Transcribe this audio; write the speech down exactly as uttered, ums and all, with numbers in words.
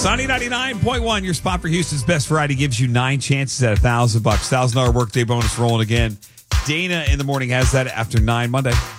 Sunny ninety-nine point one, your spot for Houston's best variety, gives you nine chances at a thousand bucks. Thousand dollar workday bonus rolling again. Dana in the morning has that after nine Monday.